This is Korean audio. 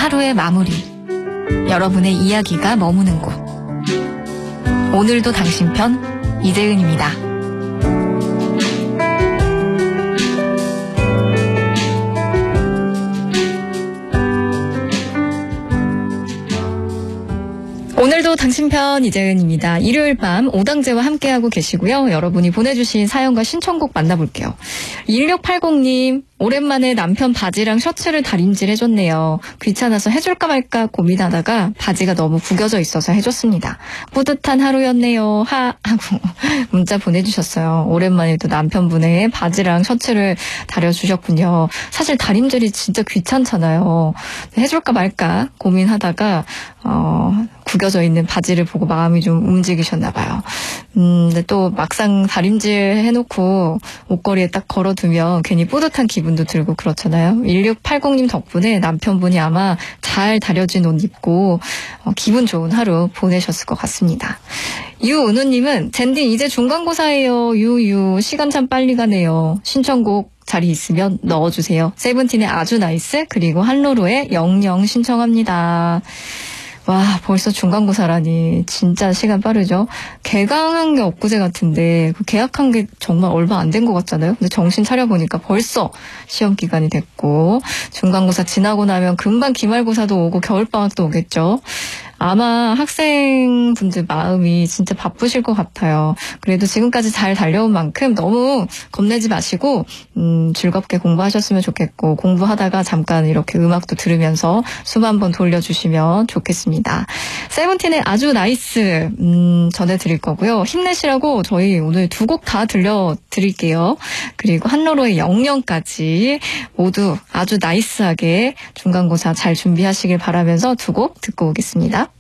하루의 마무리. 여러분의 이야기가 머무는 곳. 오늘도 당신 편 이재은입니다. 오늘도 당신 편 이재은입니다. 일요일 밤 오당제와 함께하고 계시고요. 여러분이 보내주신 사연과 신청곡 만나볼게요. 1680님, 오랜만에 남편 바지랑 셔츠를 다림질 해줬네요. 귀찮아서 해줄까 말까 고민하다가 바지가 너무 구겨져 있어서 해줬습니다. 뿌듯한 하루였네요. 하고 문자 보내주셨어요. 오랜만에 또 남편분의 바지랑 셔츠를 다려주셨군요. 사실 다림질이 진짜 귀찮잖아요. 해줄까 말까 고민하다가 구겨져 있는 바지를 보고 마음이 좀 움직이셨나 봐요. 근데 또 막상 다림질 해놓고 옷걸이에 딱 걸어두면 괜히 뿌듯한 기분도 들고 그렇잖아요. 1680님 덕분에 남편분이 아마 잘 다려진 옷 입고 기분 좋은 하루 보내셨을 것 같습니다. 유은우님은 젠딩 이제 중간고사예요. 유유 시간 참 빨리 가네요. 신청곡 자리 있으면 넣어주세요. 세븐틴의 아주 나이스 그리고 한로로의 영영 신청합니다. 와, 벌써 중간고사라니 진짜 시간 빠르죠. 개강한 게 엊그제 같은데 그 개학한 게 정말 얼마 안 된 것 같잖아요. 근데 정신 차려보니까 벌써 시험 기간이 됐고 중간고사 지나고 나면 금방 기말고사도 오고 겨울방학도 오겠죠. 아마 학생분들 마음이 진짜 바쁘실 것 같아요. 그래도 지금까지 잘 달려온 만큼 너무 겁내지 마시고 즐겁게 공부하셨으면 좋겠고 공부하다가 잠깐 이렇게 음악도 들으면서 숨 한번 돌려주시면 좋겠습니다. 세븐틴의 아주 나이스 전해드릴 거고요. 힘내시라고 저희 오늘 두 곡 다 들려드릴게요. 그리고 한로로의 영영까지 모두 아주 나이스하게 중간고사 잘 준비하시길 바라면서 두 곡 듣고 오겠습니다.